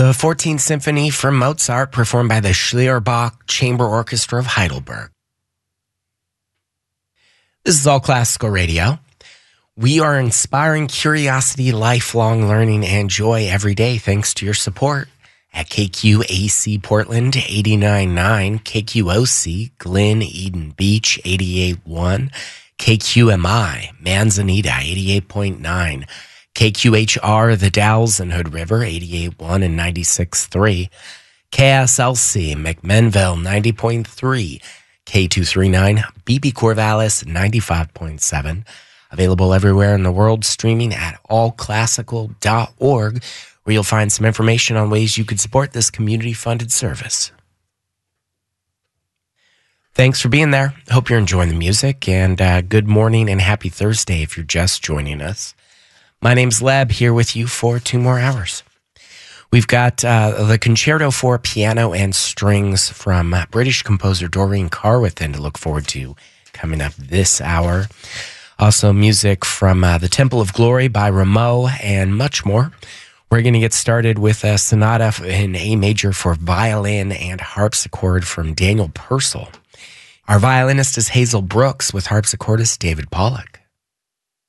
The 14th Symphony from Mozart, performed by the Schlierbach Chamber Orchestra of Heidelberg. This is All Classical Radio. We are inspiring curiosity, lifelong learning, and joy every day thanks to your support at KQAC Portland 89.9, KQOC Glen Eden Beach 88.1, KQMI Manzanita 88.9, KQHR The Dalles and Hood River 88.1 and 96.3, KSLC McMinnville 90.3, K239 BB Corvallis 95.7, available everywhere in the world, streaming at allclassical.org, where you'll find some information on ways you could support this community-funded service. Thanks for being there. Hope you're enjoying the music, and good morning and happy Thursday if you're just joining us. My name's Leb, here with you for 2 more hours. We've got the Concerto for Piano and Strings from British composer Doreen Carwithen to look forward to coming up this hour. Also music from The Temple of Glory by Rameau and much more. We're going to get started with a sonata in A major for violin and harpsichord from Daniel Purcell. Our violinist is Hazel Brooks with harpsichordist David Pollack.